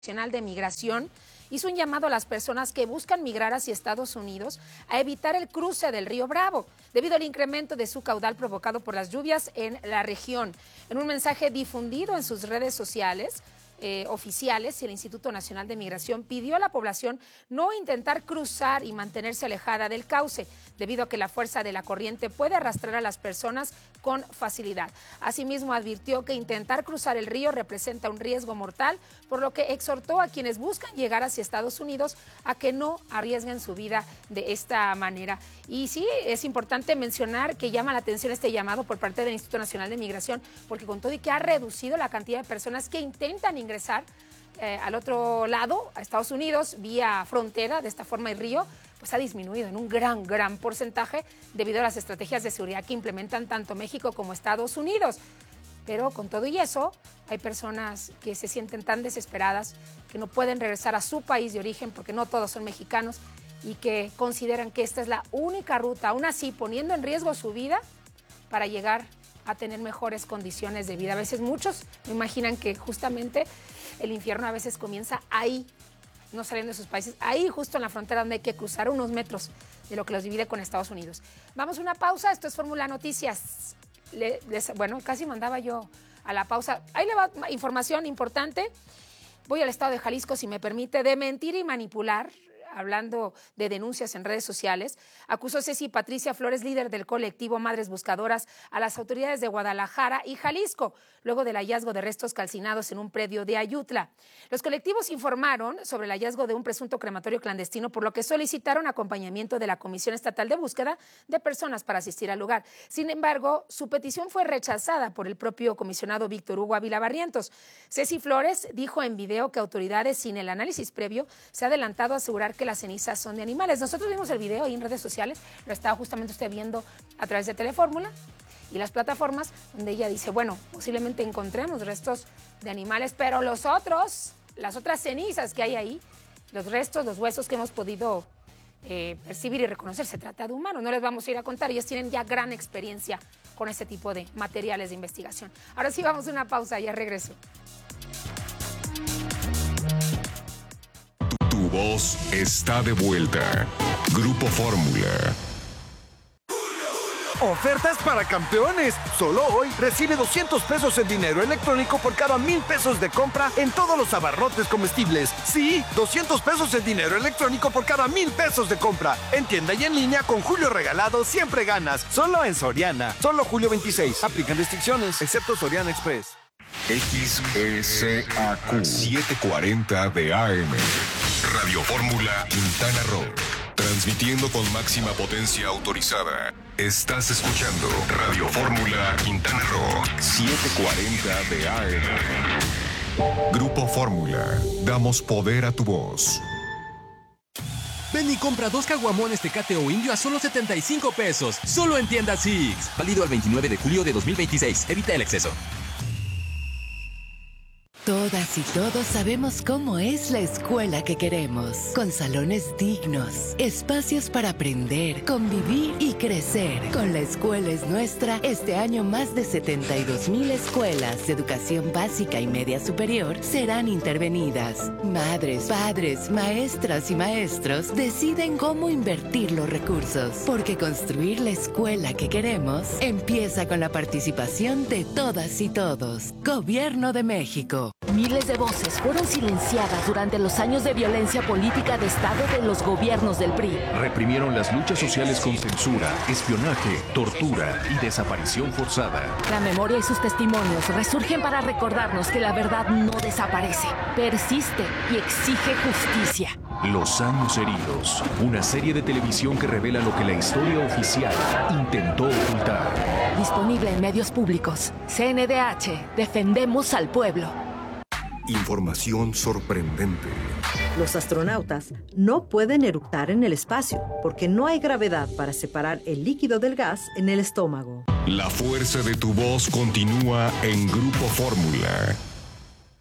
Nacional de Migración hizo un llamado a las personas que buscan migrar hacia Estados Unidos a evitar el cruce del río Bravo, debido al incremento de su caudal provocado por las lluvias en la región. En un mensaje difundido en sus redes sociales oficiales, el Instituto Nacional de Migración pidió a la población no intentar cruzar y mantenerse alejada del cauce, debido a que la fuerza de la corriente puede arrastrar a las personas con facilidad. Asimismo, advirtió que intentar cruzar el río representa un riesgo mortal, por lo que exhortó a quienes buscan llegar hacia Estados Unidos a que no arriesguen su vida de esta manera. Y sí, es importante mencionar que llama la atención este llamado por parte del Instituto Nacional de Migración, porque con todo y que ha reducido la cantidad de personas que intentan ingresar al otro lado, a Estados Unidos, vía frontera, de esta forma el río, pues ha disminuido en un gran porcentaje debido a las estrategias de seguridad que implementan tanto México como Estados Unidos. Pero con todo y eso, hay personas que se sienten tan desesperadas que no pueden regresar a su país de origen, porque no todos son mexicanos, y que consideran que esta es la única ruta, aún así poniendo en riesgo su vida, para llegar a tener mejores condiciones de vida. A veces muchos me imaginan que justamente el infierno a veces comienza ahí, no saliendo de sus países, ahí justo en la frontera donde hay que cruzar unos metros de lo que los divide con Estados Unidos. Vamos a una pausa, esto es Fórmula Noticias. Bueno, casi mandaba yo a la pausa. Ahí le va información importante. Voy al estado de Jalisco, si me permite, de mentir y manipular. Hablando de denuncias en redes sociales, acusó Ceci Patricia Flores, líder del colectivo Madres Buscadoras, a las autoridades de Guadalajara y Jalisco, luego del hallazgo de restos calcinados en un predio de Ayutla. Los colectivos informaron sobre el hallazgo de un presunto crematorio clandestino, por lo que solicitaron acompañamiento de la Comisión Estatal de Búsqueda de Personas para asistir al lugar. Sin embargo, su petición fue rechazada por el propio comisionado Víctor Hugo Ávila Barrientos. Ceci Flores dijo en video que autoridades, sin el análisis previo, se ha adelantado a asegurar que las cenizas son de animales. Nosotros vimos el video ahí en redes sociales, lo estaba justamente usted viendo a través de Telefórmula y las plataformas, donde ella dice, bueno, posiblemente encontremos restos de animales, pero las otras cenizas que hay ahí, los restos, los huesos que hemos podido percibir y reconocer, se trata de humanos. No les vamos a ir a contar, ellos tienen ya gran experiencia con este tipo de materiales de investigación. Ahora sí, vamos a una pausa, ya regreso. Tu voz está de vuelta. Grupo Fórmula. Ofertas para campeones. Solo hoy recibe 200 pesos en dinero electrónico por cada 1,000 pesos de compra en todos los abarrotes comestibles. Sí, 200 pesos en dinero electrónico por cada 1,000 pesos de compra. En tienda y en línea con Julio Regalado siempre ganas. Solo en Soriana. Solo julio 26. Aplican restricciones, excepto Soriana Express. XESAQ 740 de AM. Radio Fórmula Quintana Roo. Transmitiendo con máxima potencia autorizada. Estás escuchando Radio Fórmula Quintana Roo 740 de AM. Grupo Fórmula. Damos poder a tu voz. Ven y compra 2 caguamones Tecate o Indio a solo 75 pesos. Solo en tiendas Six. Válido al 29 de julio de 2026. Evita el exceso. Todas y todos sabemos cómo es la escuela que queremos, con salones dignos, espacios para aprender, convivir y crecer. Con La Escuela es Nuestra, este año más de 72,000 escuelas de educación básica y media superior serán intervenidas. Madres, padres, maestras y maestros deciden cómo invertir los recursos, porque construir la escuela que queremos empieza con la participación de todas y todos. Gobierno de México. Miles de voces fueron silenciadas durante los años de violencia política de Estado de los gobiernos del PRI. Reprimieron las luchas sociales con censura, espionaje, tortura y desaparición forzada. La memoria y sus testimonios resurgen para recordarnos que la verdad no desaparece, persiste y exige justicia. Los años heridos, una serie de televisión que revela lo que la historia oficial intentó ocultar. Disponible en medios públicos. CNDH, defendemos al pueblo. Información sorprendente. Los astronautas no pueden eructar en el espacio porque no hay gravedad para separar el líquido del gas en el estómago. La fuerza de tu voz continúa en Grupo Fórmula.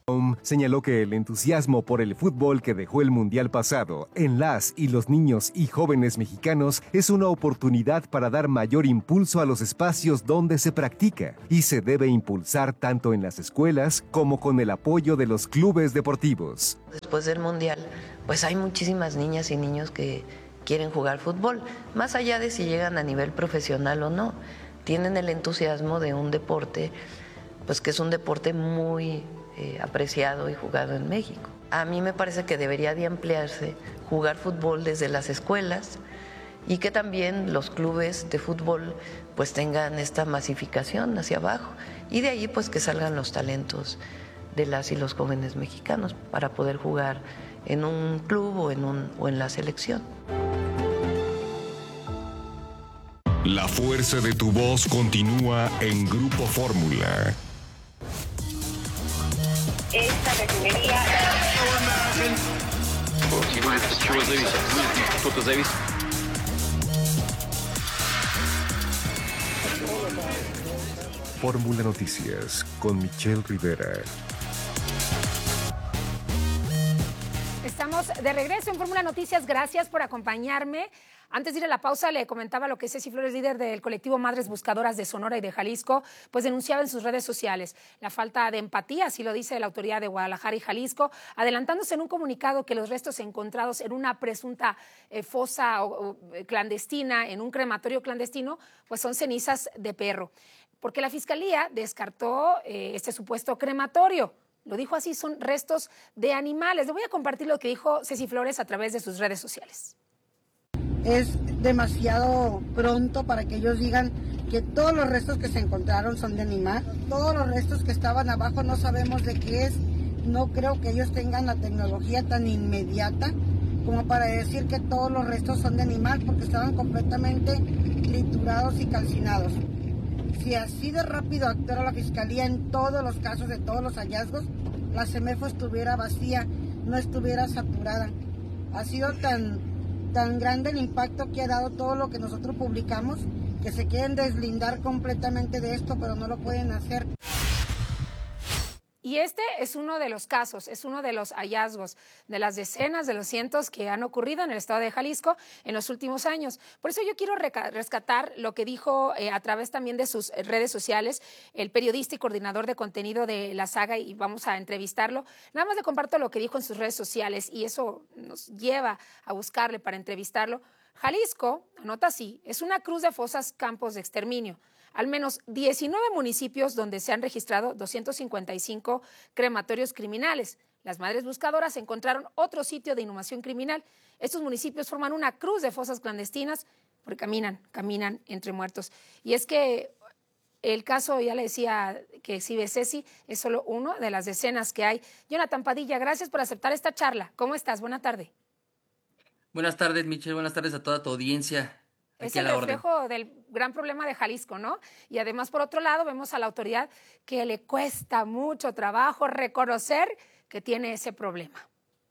Señaló que el entusiasmo por el fútbol que dejó el Mundial pasado en las y los niños y jóvenes mexicanos es una oportunidad para dar mayor impulso a los espacios donde se practica y se debe impulsar tanto en las escuelas como con el apoyo de los clubes deportivos. Después del Mundial, pues hay muchísimas niñas y niños que quieren jugar fútbol, más allá de si llegan a nivel profesional o no. Tienen el entusiasmo de un deporte, pues que es un deporte muy apreciado y jugado en México. A mí me parece que debería de ampliarse jugar fútbol desde las escuelas y que también los clubes de fútbol pues tengan esta masificación hacia abajo y de ahí pues que salgan los talentos de las y los jóvenes mexicanos para poder jugar en un club o en la selección. La fuerza de tu voz continúa en Grupo Fórmula. Esta refinería. Fórmula Noticias con Michelle Rivera. Estamos de regreso en Fórmula Noticias. Gracias por acompañarme. Antes de ir a la pausa, le comentaba lo que Ceci Flores, líder del colectivo Madres Buscadoras de Sonora y de Jalisco, pues denunciaba en sus redes sociales la falta de empatía, así lo dice la autoridad de Guadalajara y Jalisco, adelantándose en un comunicado que los restos encontrados en una presunta fosa clandestina, en un crematorio clandestino, pues son cenizas de perro, porque la Fiscalía descartó este supuesto crematorio. Lo dijo así, son restos de animales. Le voy a compartir lo que dijo Ceci Flores a través de sus redes sociales. Es demasiado pronto para que ellos digan que todos los restos que se encontraron son de animal. Todos los restos que estaban abajo no sabemos de qué es. No creo que ellos tengan la tecnología tan inmediata como para decir que todos los restos son de animal, porque estaban completamente triturados y calcinados. Si así de rápido actuara la Fiscalía en todos los casos de todos los hallazgos, la CEMEFO estuviera vacía, no estuviera saturada. Ha sido tan grande el impacto que ha dado todo lo que nosotros publicamos, que se quieren deslindar completamente de esto, pero no lo pueden hacer. Y este es uno de los casos, es uno de los hallazgos, de las decenas, de los cientos que han ocurrido en el estado de Jalisco en los últimos años. Por eso yo quiero rescatar lo que dijo a través también de sus redes sociales el periodista y coordinador de contenido de La Saga, y vamos a entrevistarlo. Nada más le comparto lo que dijo en sus redes sociales y eso nos lleva a buscarle para entrevistarlo. Jalisco, anota así, es una cruz de fosas, campos de exterminio. Al menos 19 municipios donde se han registrado 255 crematorios criminales. Las Madres Buscadoras encontraron otro sitio de inhumación criminal. Estos municipios forman una cruz de fosas clandestinas porque caminan entre muertos. Y es que el caso, ya le decía, que exhibe Ceci, es solo uno de las decenas que hay. Jonathan Padilla, gracias por aceptar esta charla. ¿Cómo estás? Buena tarde. Buenas tardes, Michelle. Buenas tardes a toda tu audiencia. Es el reflejo del gran problema de Jalisco, ¿no? Y además, por otro lado, vemos a la autoridad que le cuesta mucho trabajo reconocer que tiene ese problema.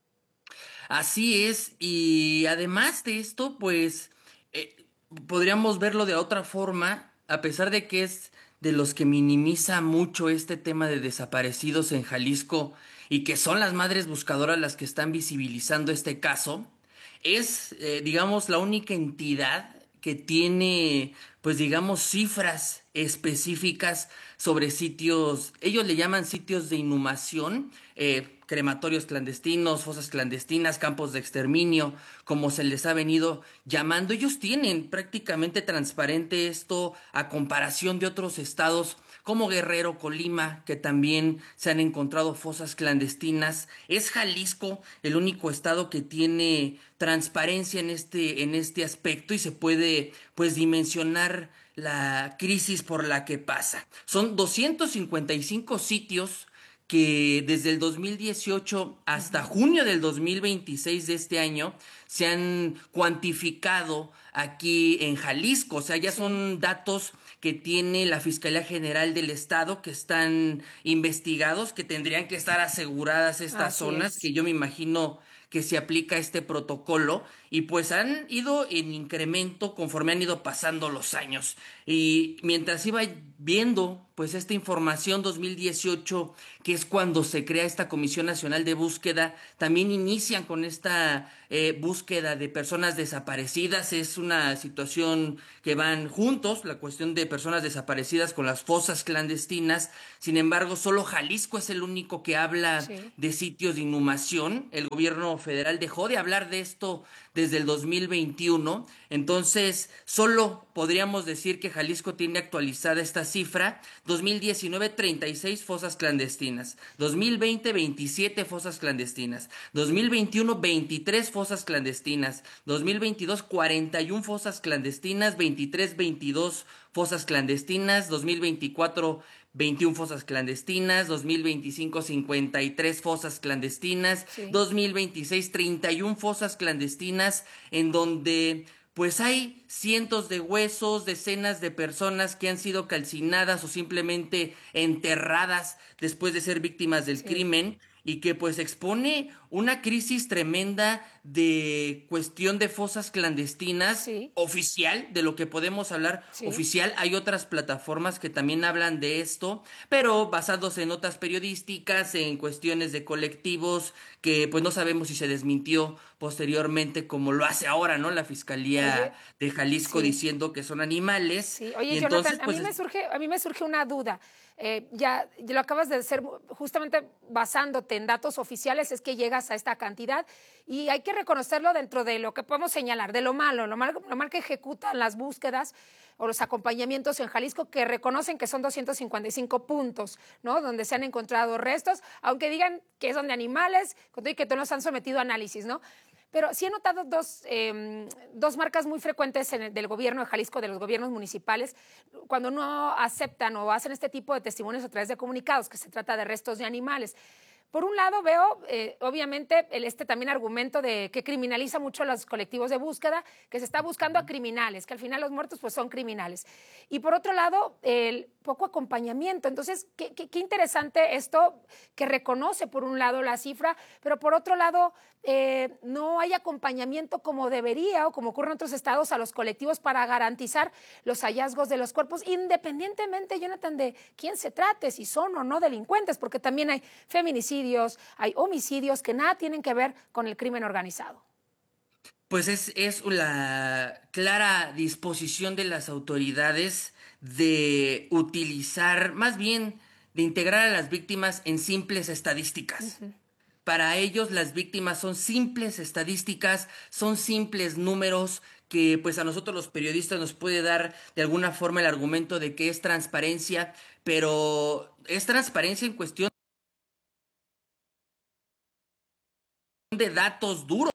Así es, y además de esto, pues, podríamos verlo de otra forma, a pesar de que es de los que minimiza mucho este tema de desaparecidos en Jalisco y que son las Madres Buscadoras las que están visibilizando este caso, es, digamos, la única entidad que tiene, pues digamos, cifras específicas sobre sitios, ellos le llaman sitios de inhumación, crematorios clandestinos, fosas clandestinas, campos de exterminio, como se les ha venido llamando. Ellos tienen prácticamente transparente esto a comparación de otros estados como Guerrero, Colima, que también se han encontrado fosas clandestinas. Es Jalisco el único estado que tiene transparencia en este aspecto y se puede, pues, dimensionar la crisis por la que pasa. Son 255 sitios que desde el 2018 hasta junio del 2026 de este año se han cuantificado aquí en Jalisco. O sea, ya son datos que tiene la Fiscalía General del Estado, que están investigados, que tendrían que estar aseguradas estas zonas, que yo me imagino que se aplica este protocolo, y pues han ido en incremento conforme han ido pasando los años. Y mientras iba viendo pues esta información 2018, que es cuando se crea esta Comisión Nacional de Búsqueda, también inician con esta búsqueda de personas desaparecidas. Es una situación que van juntos, la cuestión de personas desaparecidas con las fosas clandestinas. Sin embargo, solo Jalisco es el único que habla de sitios de inhumación. El gobierno federal dejó de hablar de esto desde el 2021, entonces solo podríamos decir que Jalisco tiene actualizada esta cifra. 2019, 36 fosas clandestinas, 2020, 27 fosas clandestinas, 2021, 23 fosas clandestinas, 2022, 41 fosas clandestinas, 23, 22 fosas clandestinas, 2024, 21 fosas clandestinas, 2025 53 fosas clandestinas, 2026 31 fosas clandestinas, en donde pues hay cientos de huesos, decenas de personas que han sido calcinadas o simplemente enterradas después de ser víctimas del crimen, y que pues expone una crisis tremenda de cuestión de fosas clandestinas oficial, de lo que podemos hablar oficial. Hay otras plataformas que también hablan de esto, pero basados en notas periodísticas, en cuestiones de colectivos, que pues no sabemos si se desmintió posteriormente, como lo hace ahora, ¿no? La Fiscalía de Jalisco diciendo que son animales. Sí. Oye, y entonces, Jonathan, pues, a mí me surge una duda. Ya lo acabas de hacer justamente basándote en datos oficiales, es que llegas a esta cantidad, y hay que reconocerlo dentro de lo que podemos señalar, de lo mal que ejecutan las búsquedas o los acompañamientos en Jalisco, que reconocen que son 255 puntos, ¿no? Donde se han encontrado restos, aunque digan que son de animales, y que todos los han sometido a análisis, ¿no? Pero sí he notado dos marcas muy frecuentes del gobierno de Jalisco, de los gobiernos municipales, cuando no aceptan o hacen este tipo de testimonios a través de comunicados, que se trata de restos de animales. Por un lado veo, obviamente, también argumento de que criminaliza mucho a los colectivos de búsqueda, que se está buscando a criminales, que al final los muertos pues son criminales. Y por otro lado, el poco acompañamiento. Entonces, qué interesante esto, que reconoce por un lado la cifra, pero por otro lado no hay acompañamiento como debería o como ocurre en otros estados a los colectivos para garantizar los hallazgos de los cuerpos, independientemente, Jonathan, de quién se trate, si son o no delincuentes, porque también hay feminicidios, hay homicidios que nada tienen que ver con el crimen organizado. Pues es la clara disposición de las autoridades de utilizar, más bien de integrar a las víctimas en simples estadísticas. Para ellos las víctimas son simples estadísticas, son simples números que pues a nosotros los periodistas nos puede dar de alguna forma el argumento de que es transparencia, pero es transparencia en cuestión de datos duros.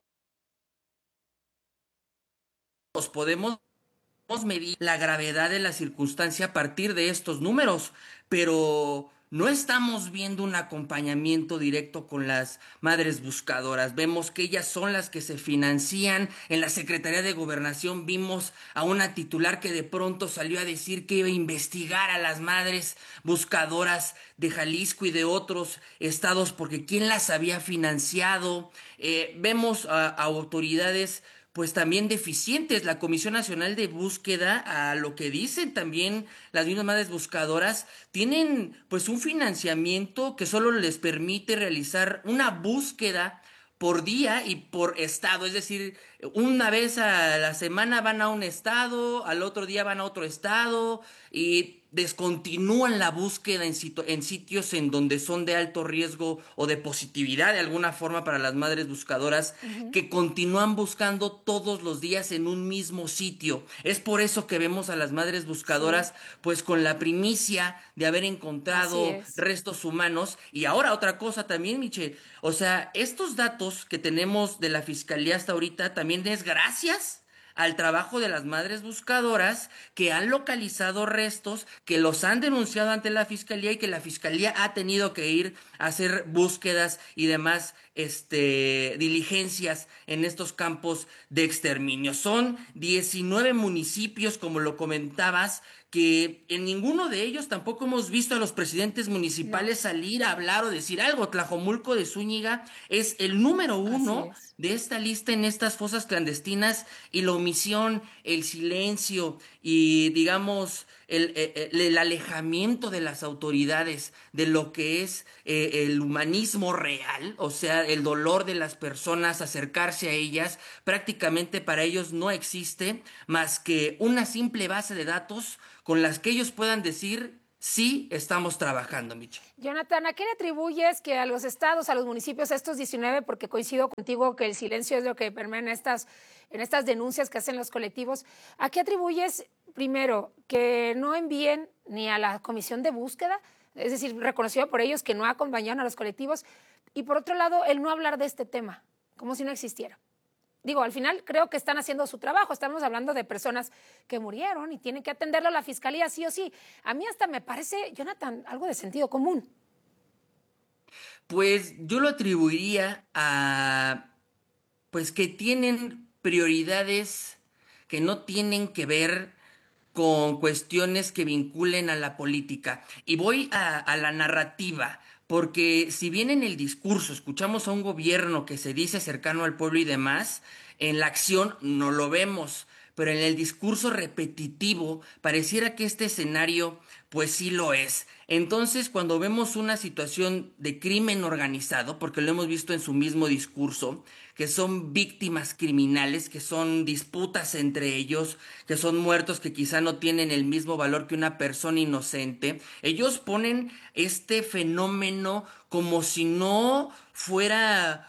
Podemos medir la gravedad de la circunstancia a partir de estos números, pero no estamos viendo un acompañamiento directo con las madres buscadoras. Vemos que ellas son las que se financian. En la Secretaría de Gobernación vimos a una titular que de pronto salió a decir que iba a investigar a las madres buscadoras de Jalisco y de otros estados porque quién las había financiado. Vemos a autoridades pues también deficientes. La Comisión Nacional de Búsqueda, a lo que dicen también las mismas madres buscadoras, tienen pues un financiamiento que solo les permite realizar una búsqueda por día y por estado, es decir, una vez a la semana van a un estado, al otro día van a otro estado y descontinúan la búsqueda en sitios en donde son de alto riesgo o de positividad de alguna forma para las madres buscadoras, que continúan buscando todos los días en un mismo sitio. Es por eso que vemos a las madres buscadoras pues con la primicia de haber encontrado restos humanos. Y ahora otra cosa también, Miche, o sea, estos datos que tenemos de la Fiscalía hasta ahorita también es gracias al trabajo de las madres buscadoras que han localizado restos, que los han denunciado ante la Fiscalía y que la Fiscalía ha tenido que ir a hacer búsquedas y demás diligencias en estos campos de exterminio. Son 19 municipios, como lo comentabas, que en ninguno de ellos tampoco hemos visto a los presidentes municipales salir a hablar o decir algo. Tlajomulco de Zúñiga es el número 1 de esta lista en estas fosas clandestinas, y la omisión, el silencio y, digamos, el alejamiento de las autoridades de lo que es el humanismo real, o sea, el dolor de las personas, acercarse a ellas, prácticamente para ellos no existe más que una simple base de datos con las que ellos puedan decir: sí, estamos trabajando, Michelle. Jonathan, ¿a qué le atribuyes que a los estados, a los municipios, a estos 19, porque coincido contigo que el silencio es lo que permea en estas denuncias que hacen los colectivos, ¿a qué atribuyes, primero, que no envíen ni a la comisión de búsqueda, es decir, reconocido por ellos que no acompañaron a los colectivos, y por otro lado, el no hablar de este tema, como si no existiera? Digo, al final creo que están haciendo su trabajo. Estamos hablando de personas que murieron y tienen que atenderlo a la fiscalía sí o sí. A mí hasta me parece, Jonathan, algo de sentido común. Pues yo lo atribuiría a, pues, que tienen prioridades que no tienen que ver con cuestiones que vinculen a la política. Y voy a la narrativa, porque si bien en el discurso escuchamos a un gobierno que se dice cercano al pueblo y demás, en la acción no lo vemos, pero en el discurso repetitivo pareciera que este escenario pues sí lo es. Entonces, cuando vemos una situación de crimen organizado, porque lo hemos visto en su mismo discurso, que son víctimas criminales, que son disputas entre ellos, que son muertos que quizá no tienen el mismo valor que una persona inocente, ellos ponen este fenómeno como si no fuera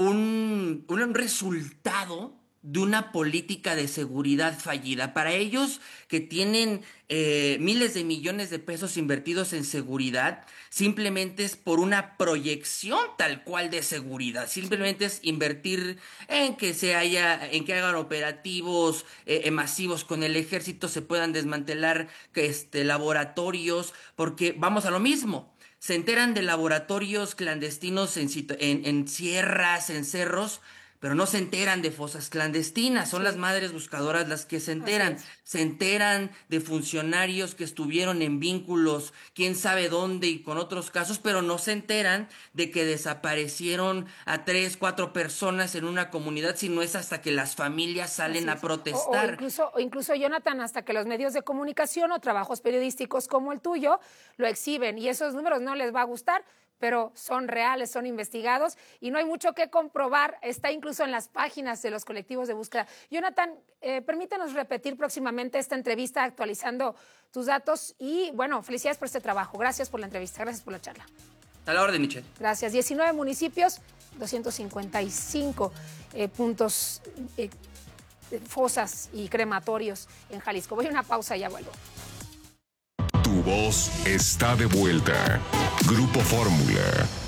un resultado de una política de seguridad fallida. Para ellos, que tienen miles de millones de pesos invertidos en seguridad, simplemente es por una proyección tal cual de seguridad. Simplemente es invertir en que hagan operativos masivos con el ejército, se puedan desmantelar laboratorios, porque vamos a lo mismo. Se enteran de laboratorios clandestinos en sierras, en cerros, pero no se enteran de fosas clandestinas. Son las madres buscadoras las que se enteran. Se enteran de funcionarios que estuvieron en vínculos, quién sabe dónde y con otros casos, pero no se enteran de que desaparecieron a 3, 4 personas en una comunidad, sino es hasta que las familias salen a protestar. O incluso, Jonathan, hasta que los medios de comunicación o trabajos periodísticos como el tuyo lo exhiben, y esos números no les va a gustar, pero son reales, son investigados y no hay mucho que comprobar. Está incluso en las páginas de los colectivos de búsqueda. Jonathan, permítanos repetir próximamente esta entrevista actualizando tus datos y, bueno, felicidades por este trabajo. Gracias por la entrevista, gracias por la charla. A la orden, Michelle. Gracias. 19 municipios, 255 puntos, fosas y crematorios en Jalisco. Voy a una pausa y ya vuelvo. Tu voz está de vuelta. Grupo Fórmula.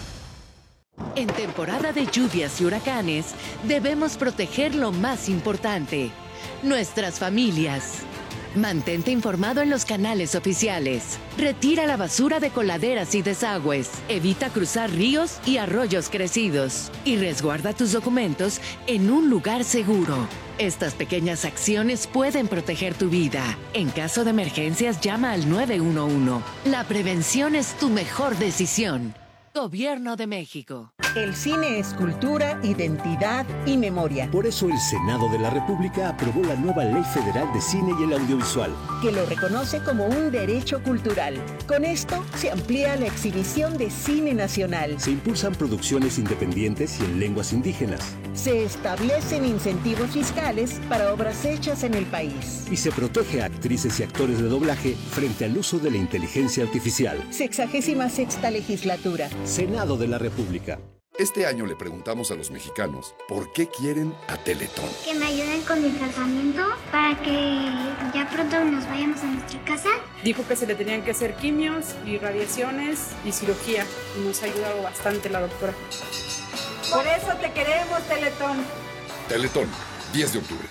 En temporada de lluvias y huracanes, debemos proteger lo más importante, nuestras familias. Mantente informado en los canales oficiales. Retira la basura de coladeras y desagües. Evita cruzar ríos y arroyos crecidos. Y resguarda tus documentos en un lugar seguro. Estas pequeñas acciones pueden proteger tu vida. En caso de emergencias, llama al 911. La prevención es tu mejor decisión. Gobierno de México. El cine es cultura, identidad y memoria. Por eso el Senado de la República aprobó la nueva Ley Federal de Cine y el Audiovisual, que lo reconoce como un derecho cultural. Con esto se amplía la exhibición de cine nacional. Se impulsan producciones independientes y en lenguas indígenas. Se establecen incentivos fiscales para obras hechas en el país. Y se protege a actrices y actores de doblaje frente al uso de la inteligencia artificial. 66ª legislatura. Senado de la República. Este año le preguntamos a los mexicanos por qué quieren a Teletón. Que me ayuden con mi tratamiento para que ya pronto nos vayamos a nuestra casa. Dijo que se le tenían que hacer quimios y radiaciones y cirugía. Y nos ha ayudado bastante la doctora. Por eso te queremos, Teletón. Teletón, 10 de octubre.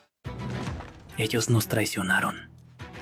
Ellos nos traicionaron.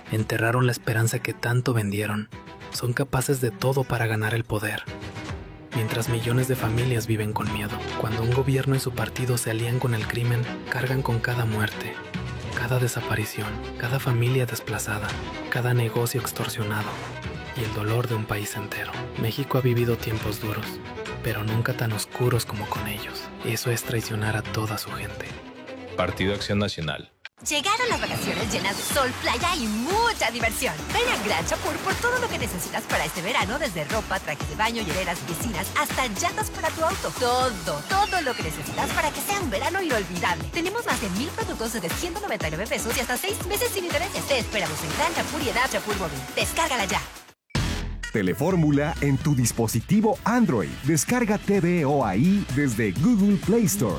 Enterraron la esperanza que tanto vendieron. Son capaces de todo para ganar el poder. mientras millones de familias viven con miedo. Cuando un gobierno y su partido se alían con el crimen, cargan con cada muerte, cada desaparición, cada familia desplazada, cada negocio extorsionado y el dolor de un país entero. México ha vivido tiempos duros, pero nunca tan oscuros como con ellos. Eso es traicionar a toda su gente. Partido Acción Nacional. Llegaron las vacaciones llenas de sol, playa y mucha diversión. Ven a Gran Chapur por todo lo que necesitas para este verano, desde ropa, trajes de baño, hieleras, piscinas, hasta llantas para tu auto. Todo lo que necesitas para que sea un verano inolvidable. Tenemos más de 1,000 productos desde 199 pesos y hasta 6 meses sin intereses. Te esperamos en Gran Chapur y en App Chapur Móvil. Descárgala ya. Telefórmula en tu dispositivo Android. Descarga TVO ahí desde Google Play Store.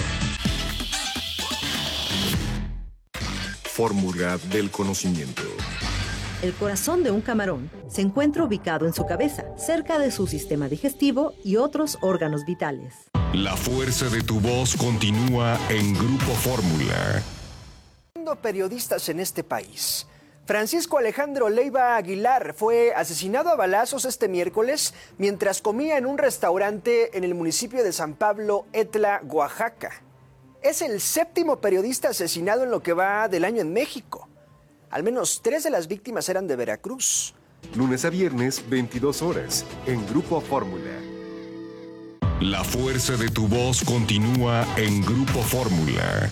Fórmula del conocimiento. El corazón de un camarón se encuentra ubicado en su cabeza, cerca de su sistema digestivo y otros órganos vitales. La fuerza de tu voz continúa en Grupo Fórmula. Periodistas en este país. Francisco Alejandro Leiva Aguilar fue asesinado a balazos este miércoles mientras comía en un restaurante en el municipio de San Pablo, Etla, Oaxaca. Es el 7º periodista asesinado en lo que va del año en México. Al menos 3 de las víctimas eran de Veracruz. Lunes a viernes, 22 horas, en Grupo Fórmula. La fuerza de tu voz continúa en Grupo Fórmula.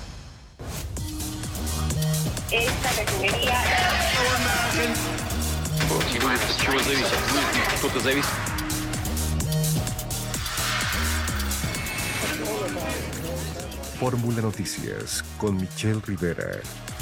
Esta refinería... Fórmula Noticias con Michelle Rivera.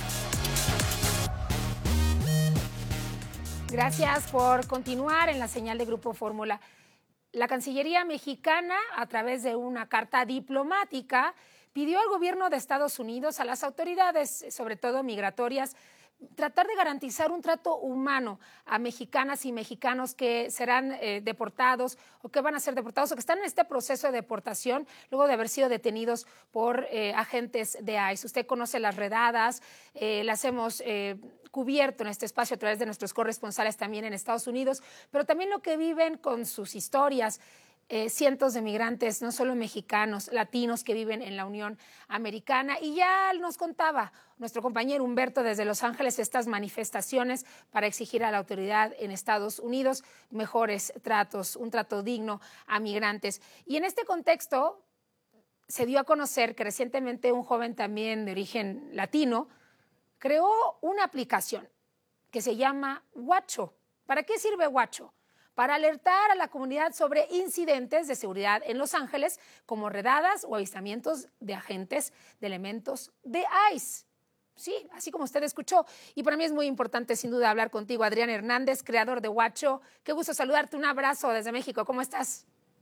Gracias por continuar en la señal de Grupo Fórmula. La Cancillería mexicana, a través de una carta diplomática, pidió al gobierno de Estados Unidos, a las autoridades, sobre todo migratorias, tratar de garantizar un trato humano a mexicanas y mexicanos que serán deportados o que van a ser deportados o que están en este proceso de deportación luego de haber sido detenidos por agentes de ICE. Usted conoce las redadas, las hemos cubierto en este espacio a través de nuestros corresponsales también en Estados Unidos, pero también lo que viven con sus historias. Cientos de migrantes, no solo mexicanos, latinos que viven en la Unión Americana. Y ya nos contaba nuestro compañero Humberto desde Los Ángeles estas manifestaciones para exigir a la autoridad en Estados Unidos mejores tratos, un trato digno a migrantes. Y en este contexto se dio a conocer que recientemente un joven también de origen latino creó una aplicación que se llama Watcho. ¿Para qué sirve Watcho? Para alertar a la comunidad sobre incidentes de seguridad en Los Ángeles, como redadas o avistamientos de agentes de elementos de ICE. Sí, así como usted escuchó. Y para mí es muy importante, sin duda, hablar contigo, Adrián Hernández, creador de Watcho. Qué gusto saludarte. Un abrazo desde México. ¿Cómo estás?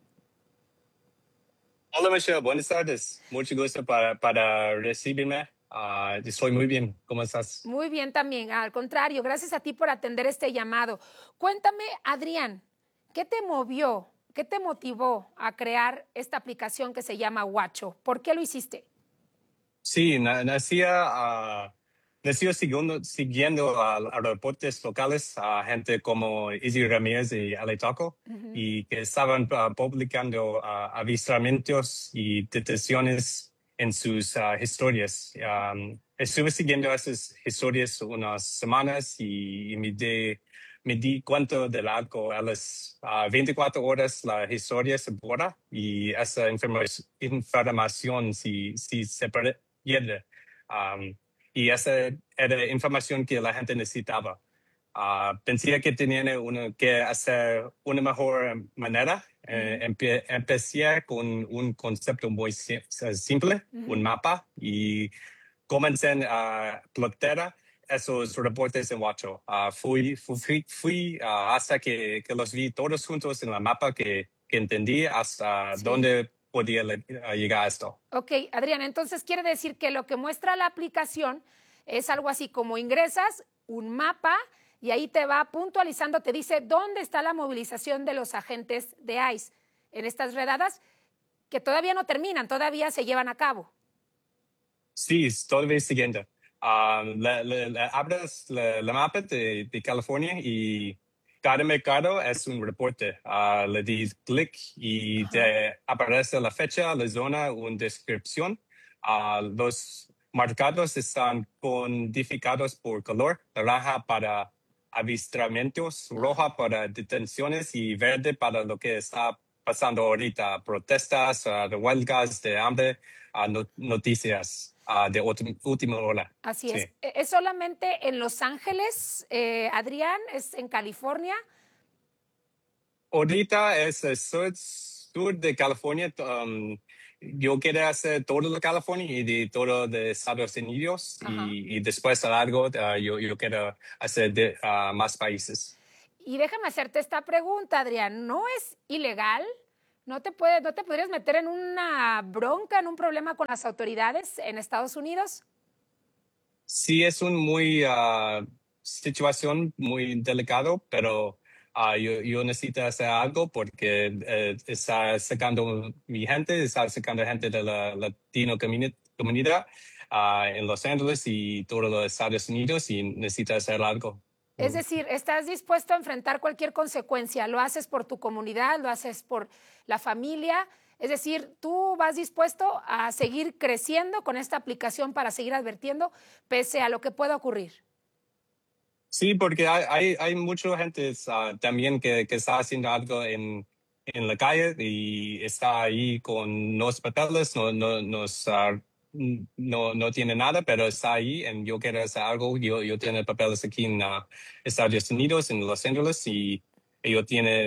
Hola, Michelle. Buenas tardes. Mucho gusto para recibirme. Estoy muy bien. ¿Cómo estás? Muy bien también. Al contrario, gracias a ti por atender este llamado. Cuéntame, Adrián, ¿qué te movió, qué te motivó a crear esta aplicación que se llama Watcho? ¿Por qué lo hiciste? Sí, nació siguiendo a reportes locales, a gente como Izzy Ramírez y Ale Taco, y que estaban publicando avistamientos y detenciones en sus historias. Estuve siguiendo esas historias unas semanas y me di cuenta de algo. A las 24 horas la historia se borra y esa información si se pierde. Y esa era información que la gente necesitaba. Pensé que tenían que hacer una mejor manera. Empecé con un concepto muy simple, un mapa, y comencé a plotar esos reportes en Watcho. Fui hasta que los vi todos juntos en el mapa que entendí hasta dónde podía llegar a esto. Ok, Adrián, entonces quiere decir que lo que muestra la aplicación es algo así como ingresas un mapa y ahí te va puntualizando, te dice dónde está la movilización de los agentes de ICE en estas redadas que todavía no terminan, todavía se llevan a cabo. Sí, todavía siguiendo. Abres la mapa de California y cada mercado es un reporte. Le di clic y te aparece la fecha, la zona, una descripción. Los marcados están codificados por color: naranja para avistamientos, roja para detenciones y verde para lo que está pasando ahorita: protestas, de huelgas, de hambre, noticias de última hora. Así es. Sí. ¿Es solamente en Los Ángeles, Adrián? ¿Es en California? Ahorita es el sur de California. Yo quiero hacer todo de California y de todo de Estados Unidos, y después a largo yo quiero hacer de más países. Y déjame hacerte esta pregunta, Adrián. ¿No es ilegal? ¿No te podrías meter en una bronca, en un problema con las autoridades en Estados Unidos? Sí, es una situación muy delicada, pero yo necesito hacer algo porque está sacando mi gente, está sacando gente de la latino comunidad en Los Ángeles y todos los Estados Unidos, y necesito hacer algo. Es decir, ¿estás dispuesto a enfrentar cualquier consecuencia? ¿Lo haces por tu comunidad? ¿Lo haces por la familia? Es decir, ¿tú vas dispuesto a seguir creciendo con esta aplicación para seguir advirtiendo pese a lo que pueda ocurrir? Sí, porque hay mucha gente también que está haciendo algo en la calle y está ahí con los papeles, no tiene nada, pero está ahí, y yo quiero hacer algo. Yo tengo papeles aquí en Estados Unidos, en Los Ángeles, y yo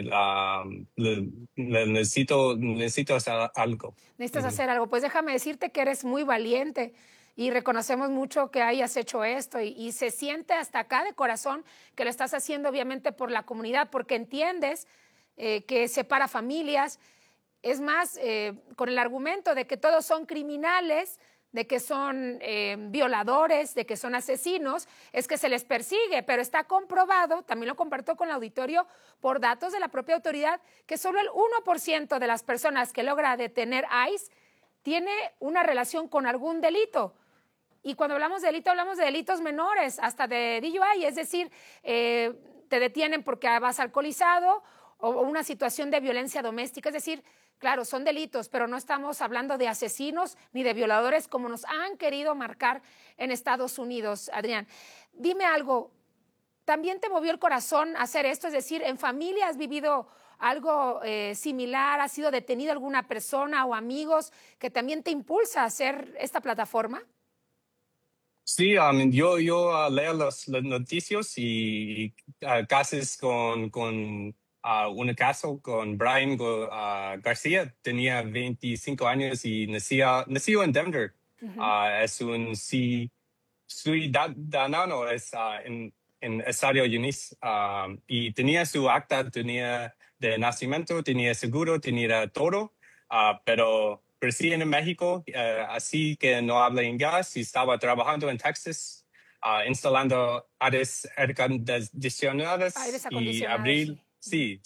necesito hacer algo. Necesitas hacer algo. Pues déjame decirte que eres muy valiente y reconocemos mucho que hayas hecho esto, y se siente hasta acá de corazón que lo estás haciendo obviamente por la comunidad, porque entiendes que separa familias. Es más, con el argumento de que todos son criminales, de que son violadores, de que son asesinos, es que se les persigue, pero está comprobado, también lo compartió con el auditorio, por datos de la propia autoridad, que solo el 1% de las personas que logra detener ICE tiene una relación con algún delito. Y cuando hablamos de delito, hablamos de delitos menores, hasta de DUI, es decir, te detienen porque vas alcoholizado o una situación de violencia doméstica. Es decir, claro, son delitos, pero no estamos hablando de asesinos ni de violadores como nos han querido marcar en Estados Unidos. Adrián, dime algo, ¿también te movió el corazón hacer esto? Es decir, ¿en familia has vivido algo similar? ¿Ha sido detenido alguna persona o amigos que también te impulsa a hacer esta plataforma? Sí, yo leo las noticias y casos con un caso con Brian García. Tenía 25 años y nació en Denver. Es un ciudadano en Estados Unidos, y tenía su acta, tenía de nacimiento, tenía seguro, tenía todo, pero crecí en México, así que no habla inglés, y estaba trabajando en Texas, instalando aires acondicionados y abril. Sí,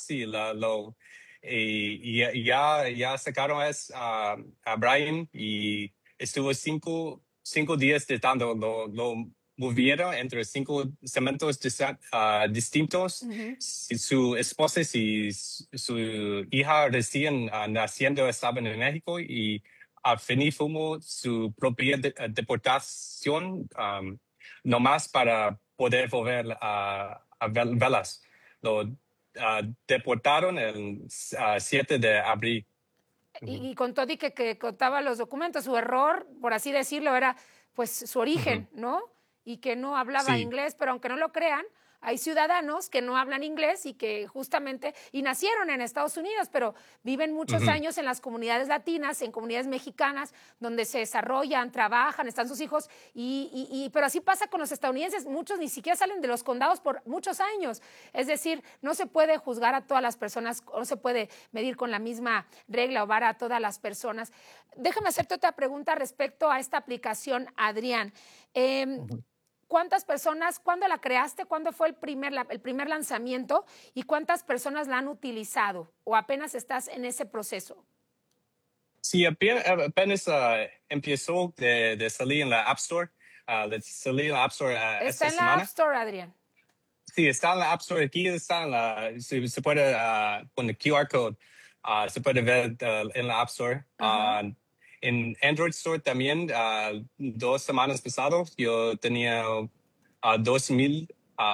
y ya sacaron a Brian, y estuvo cinco días tratando, lo movieron entre 5 cementos distintos. Su esposa y su hija recién naciendo estaban en México, y al fin fumó su propia deportación, nomás para poder volver a verlas. Lo deportaron el 7 de abril. Y con todo y que contaba los documentos, su error, por así decirlo, era pues su origen, ¿no? Y que no hablaba inglés, pero aunque no lo crean, hay ciudadanos que no hablan inglés y que justamente, y nacieron en Estados Unidos, pero viven muchos años en las comunidades latinas, en comunidades mexicanas, donde se desarrollan, trabajan, están sus hijos, pero así pasa con los estadounidenses. Muchos ni siquiera salen de los condados por muchos años. Es decir, no se puede juzgar a todas las personas, no se puede medir con la misma regla o vara a todas las personas. Déjame hacerte otra pregunta respecto a esta aplicación, Adrián. ¿Cuántas personas, cuándo la creaste, cuándo fue el primer lanzamiento y cuántas personas la han utilizado o apenas estás en ese proceso? Sí, apenas empezó de salir en la App Store. Está en la App Store, Adrián. Sí, está en la App Store. Aquí está se puede, con el QR code, se puede ver en la App Store. En Android Store también, 2 semanas pasadas, yo tenía 2,000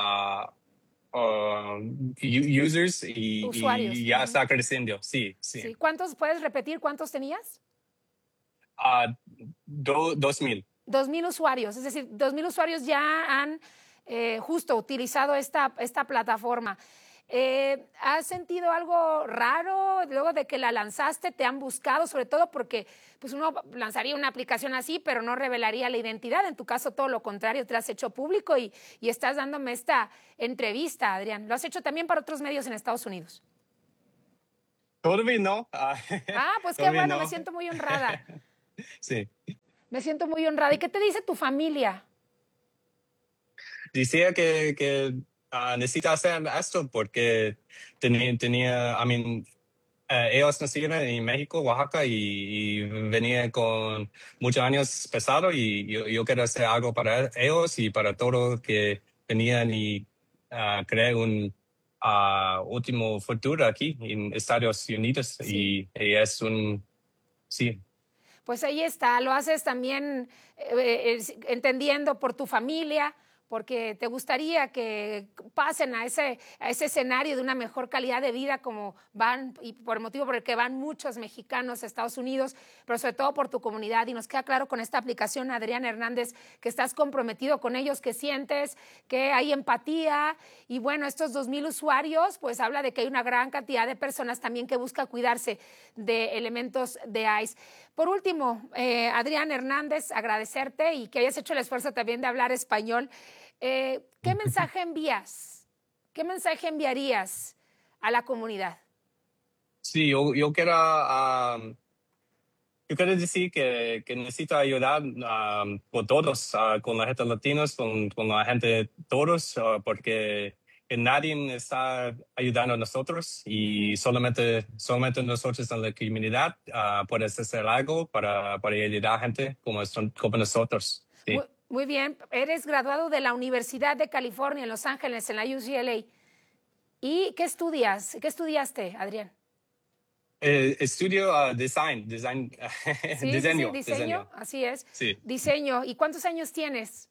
users usuarios. Y ya está creciendo. Sí. ¿Cuántos, puedes repetir cuántos tenías? 2,000. 2,000 usuarios, es decir, 2,000 usuarios ya han justo utilizado esta plataforma. ¿Has sentido algo raro luego de que la lanzaste? ¿Te han buscado? Sobre todo porque pues uno lanzaría una aplicación así, pero no revelaría la identidad. En tu caso, todo lo contrario, te has hecho público y estás dándome esta entrevista, Adrián. ¿Lo has hecho también para otros medios en Estados Unidos? Todavía no. Pues qué bueno, no. Me siento muy honrada. Sí. Me siento muy honrada. ¿Y qué te dice tu familia? Decía que necesita hacer esto porque ellos nacieron en México, Oaxaca, y venía con muchos años pesados, y yo quiero hacer algo para ellos y para todos que venían y crear un último futuro aquí en Estados Unidos. Sí. Y es sí. Pues ahí está, lo haces también entendiendo por tu familia, porque te gustaría que pasen a ese escenario de una mejor calidad de vida como van, y por el motivo por el que van muchos mexicanos a Estados Unidos, pero sobre todo por tu comunidad. Y nos queda claro con esta aplicación, Adrián Hernández, que estás comprometido con ellos, que sientes que hay empatía. Y bueno, estos 2,000 usuarios, pues habla de que hay una gran cantidad de personas también que busca cuidarse de elementos de ICE. Por último, Adrián Hernández, agradecerte y que hayas hecho el esfuerzo también de hablar español. ¿Qué mensaje envías? ¿Qué mensaje enviarías a la comunidad? Sí, yo quiero decir que necesito ayudar con todos, con la gente latinos, con la gente todos, porque nadie está ayudando a nosotros, y solamente nosotros en la comunidad podemos hacer algo para ayudar a gente como nosotros. Sí. Muy bien, eres graduado de la Universidad de California en Los Ángeles, en la UCLA. ¿Y qué estudias? ¿Qué estudiaste, Adrián? Estudio diseño. Sí, diseño, así es. Sí. Diseño. ¿Y cuántos años tienes?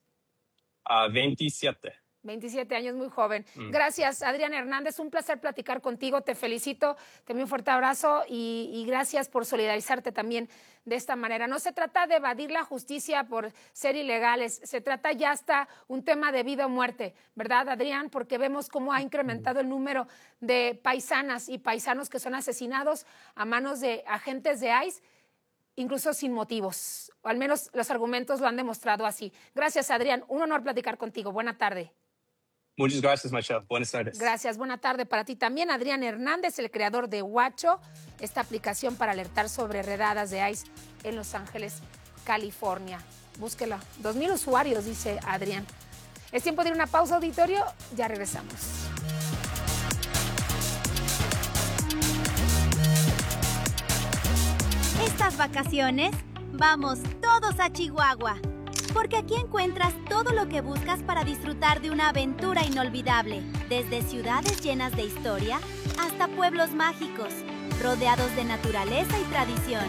27. 27 años, muy joven. Gracias, Adrián Hernández. Un placer platicar contigo. Te felicito. Te envío un fuerte abrazo y gracias por solidarizarte también de esta manera. No se trata de evadir la justicia por ser ilegales. Se trata ya hasta un tema de vida o muerte, ¿verdad, Adrián? Porque vemos cómo ha incrementado el número de paisanas y paisanos que son asesinados a manos de agentes de ICE, incluso sin motivos. O al menos los argumentos lo han demostrado así. Gracias, Adrián. Un honor platicar contigo. Buena tarde. Muchas gracias, Michelle. Buenas tardes. Gracias. Buena tarde para ti también. Adrián Hernández, el creador de Watcho, esta aplicación para alertar sobre redadas de ICE en Los Ángeles, California. Búsquelo. 2,000 usuarios, dice Adrián. Es tiempo de ir a una pausa, auditorio. Ya regresamos. Estas vacaciones, vamos todos a Chihuahua. Porque aquí encuentras todo lo que buscas para disfrutar de una aventura inolvidable. Desde ciudades llenas de historia hasta pueblos mágicos, rodeados de naturaleza y tradición.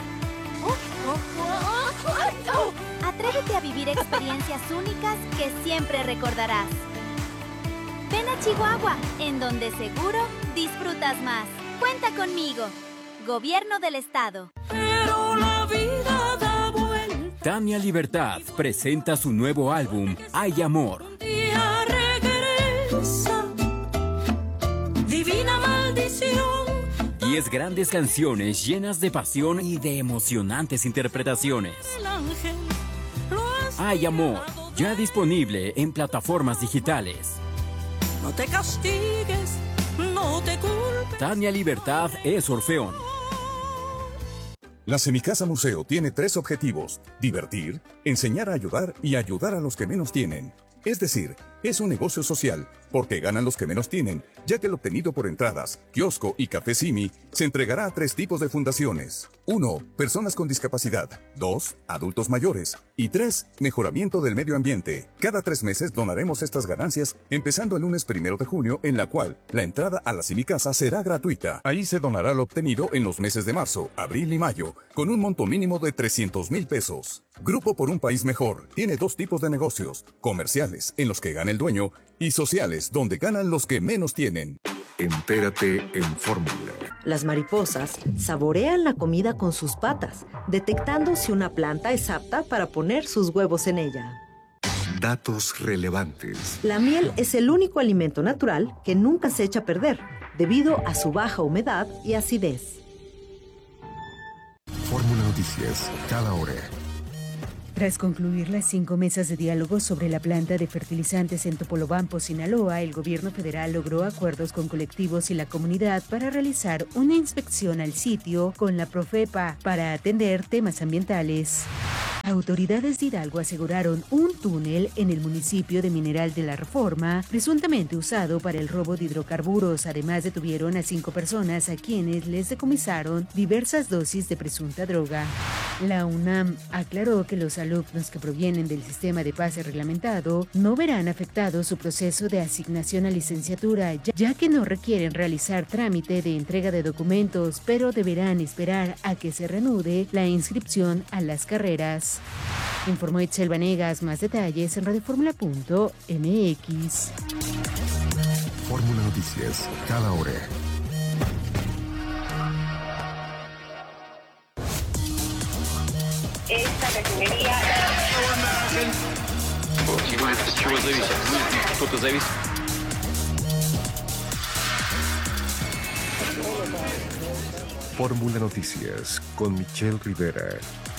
Atrévete a vivir experiencias únicas que siempre recordarás. Ven a Chihuahua, en donde seguro disfrutas más. Cuenta conmigo. Gobierno del Estado. Pero la vida da vuelta. Tania Libertad presenta su nuevo álbum, Hay Amor. Un día regresa, divina maldición. 10 grandes canciones llenas de pasión y de emocionantes interpretaciones. El ángel Hay Amor, ya disponible en plataformas digitales. No te castigues, no te culpes. Tania Libertad es Orfeón. La Semicasa Museo tiene 3 objetivos: divertir, enseñar a ayudar y ayudar a los que menos tienen. Es decir, Es un negocio social, porque ganan los que menos tienen, ya que el obtenido por entradas, kiosco y café Simi se entregará a 3 tipos de fundaciones. 1. Personas con discapacidad. 2. Adultos mayores. Y 3. Mejoramiento del medio ambiente. Cada 3 meses donaremos estas ganancias, empezando el lunes 1 de junio, en la cual la entrada a la Simicasa será gratuita. Ahí se donará lo obtenido en los meses de marzo, abril y mayo, con un monto mínimo de 300,000 pesos. Grupo por un País Mejor tiene 2 tipos de negocios: comerciales, en los que gana el dueño, y sociales, donde ganan los que menos tienen. Entérate en Fórmula. Las mariposas saborean la comida con sus patas, detectando si una planta es apta para poner sus huevos en ella. Datos relevantes. La miel es el único alimento natural que nunca se echa a perder, debido a su baja humedad y acidez. Fórmula Noticias, cada hora. Tras concluir las 5 mesas de diálogo sobre la planta de fertilizantes en Topolobampo, Sinaloa, el gobierno federal logró acuerdos con colectivos y la comunidad para realizar una inspección al sitio con la Profepa para atender temas ambientales. Autoridades de Hidalgo aseguraron un túnel en el municipio de Mineral de la Reforma, presuntamente usado para el robo de hidrocarburos. Además, detuvieron a 5 personas a quienes les decomisaron diversas dosis de presunta droga. La UNAM aclaró que los alumnos que provienen del sistema de pase reglamentado no verán afectado su proceso de asignación a licenciatura, ya que no requieren realizar trámite de entrega de documentos, pero deberán esperar a que se reanude la inscripción a las carreras. Informó Itzel Vanegas. Más detalles en radioformula.mx. Fórmula Noticias, cada hora. Esta refinería... Fórmula Noticias con Michelle Rivera.